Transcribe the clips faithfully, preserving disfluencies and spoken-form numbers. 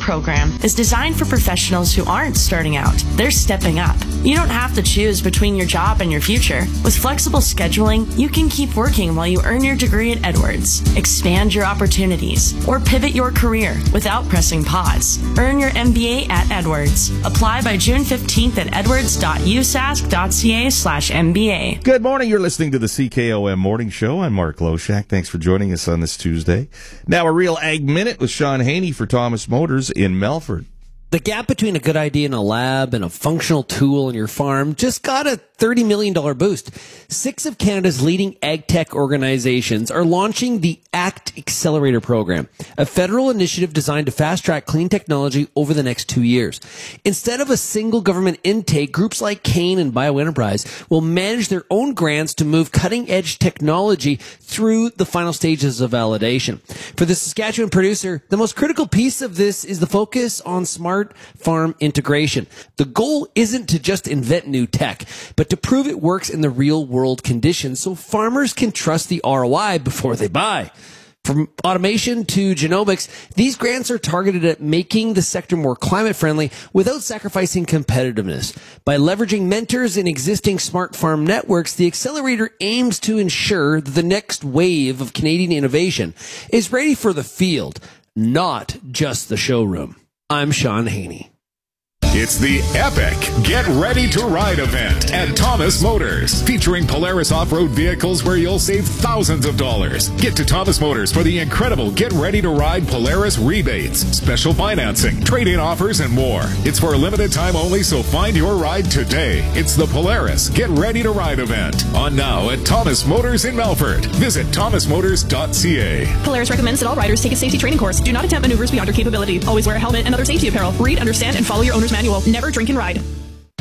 program is designed for professionals who aren't starting out. They're stepping up. You don't have to choose between your job and your future. With flexible scheduling, you can keep working while you earn your degree at Edwards, expand your opportunities, or pivot your career without pressing pause. Earn your M B A at Edwards. Apply by June fifteenth at edwards.usask.ca slash MBA. Good morning. You're listening to the C K O M Morning Show. I'm Mark Loshak. Thanks for joining us on this Tuesday. Now, a real Ag Minute with Sean Haney for Thomas Motors in Melfort. The gap between a good idea in a lab and a functional tool in your farm just got a thirty million dollars boost. Six of Canada's leading ag tech organizations are launching the ACT Accelerator Program, a federal initiative designed to fast-track clean technology over the next two years. Instead of a single government intake, groups like Kane and BioEnterprise will manage their own grants to move cutting-edge technology through the final stages of validation. For the Saskatchewan producer, the most critical piece of this is the focus on smart farm integration. The goal isn't to just invent new tech, but to prove it works in the real world conditions so farmers can trust the R O I before they buy. From automation to genomics, these grants are targeted at making the sector more climate friendly without sacrificing competitiveness. By leveraging mentors in existing smart farm networks, the accelerator aims to ensure that the next wave of Canadian innovation is ready for the field, not just the showroom. I'm Sean Haney. It's the epic Get Ready to Ride event at Thomas Motors, featuring Polaris off-road vehicles where you'll save thousands of dollars. Get to Thomas Motors for the incredible Get Ready to Ride Polaris rebates, special financing, trade-in offers, and more. It's for a limited time only, so find your ride today. It's the Polaris Get Ready to Ride event, on now at Thomas Motors in Melfort. Visit thomas motors dot c a. Polaris recommends that all riders take a safety training course. Do not attempt maneuvers beyond your capability. Always wear a helmet and other safety apparel. Read, understand, and follow your owner's manual. Never drink and ride.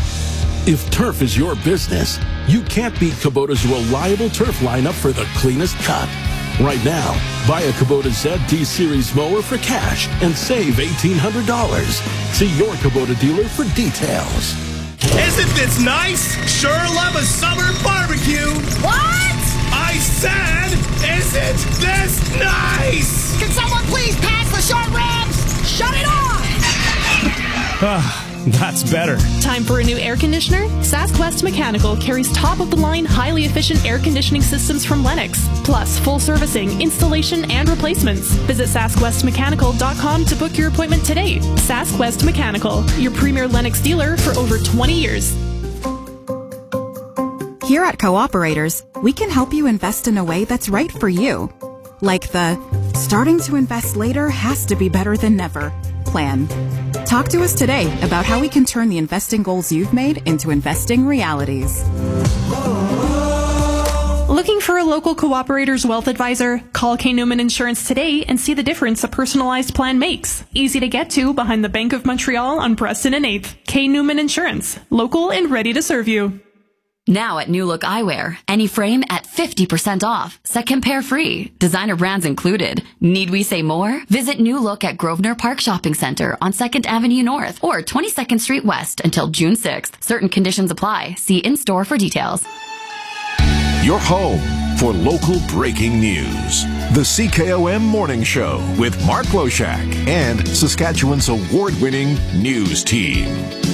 If turf is your business, you can't beat Kubota's reliable turf lineup for the cleanest cut. Right now, buy a Kubota Z D Series mower for cash and save eighteen hundred dollars. See your Kubota dealer for details. Isn't this nice? Sure love a summer barbecue. What? I said, isn't this nice? Can someone please pass the short ribs? Shut it off! Ah. That's better. Time for a new air conditioner? SaskWest Mechanical carries top-of-the-line, highly efficient air conditioning systems from Lennox, plus full servicing, installation, and replacements. Visit sask west mechanical dot com to book your appointment today. SaskWest Mechanical, your premier Lennox dealer for over twenty years. Here at Cooperators, we can help you invest in a way that's right for you. Like the starting to invest later has to be better than never plan. Talk to us today about how we can turn the investing goals you've made into investing realities. Looking for a local Cooperator's wealth advisor? Call K. Newman Insurance today and see the difference a personalized plan makes. Easy to get to behind the Bank of Montreal on Preston and eighth. K. Newman Insurance. Local and ready to serve you. Now at New Look Eyewear, any frame at fifty percent off. Second pair free. Designer brands included. Need we say more? Visit New Look at Grosvenor Park Shopping Center on second Avenue North or twenty-second Street West until June sixth. Certain conditions apply. See in-store for details. Your home for local breaking news. The C K O M Morning Show with Mark Loshak and Saskatchewan's award-winning news team.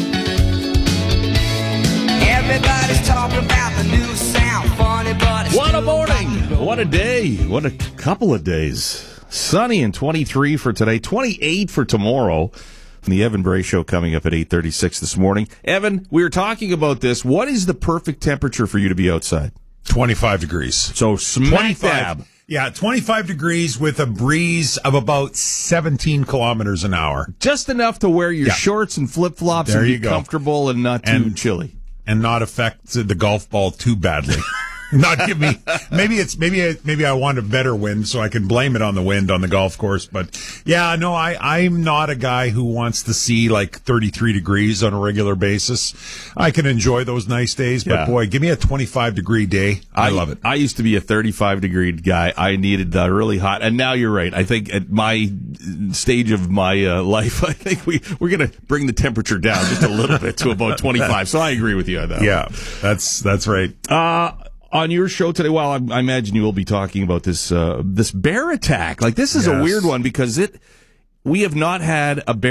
Everybody's talking about the new sound, funny, but it's What a morning! What a day! What a couple of days. Sunny and twenty-three for today, twenty-eight for tomorrow. The Evan Bray Show coming up at eight thirty-six this morning. Evan, we were talking about this. What is the perfect temperature for you to be outside? twenty-five degrees. So smack dab. Yeah, twenty-five degrees with a breeze of about seventeen kilometers an hour. Just enough to wear your yeah. shorts and flip-flops there and you be go. comfortable and not too and, chilly. And not affect the golf ball too badly. Not give me maybe it's maybe I, maybe I want a better wind so I can blame it on the wind on the golf course. But yeah, no, I I'm not a guy who wants to see like thirty-three degrees on a regular basis. I can enjoy those nice days, but yeah. boy, give me a twenty-five degree day. I, I love it. I used to be a thirty-five degree guy. I needed the really hot, and now you're right. I think at my stage of my uh, life, I think we we're gonna bring the temperature down just a little bit to about twenty-five. So I agree with you on that. Yeah, that's that's right. Uh On your show today, well, I, I imagine you will be talking about this uh, this bear attack. Like, this is yes. a weird one because it we have not had a bear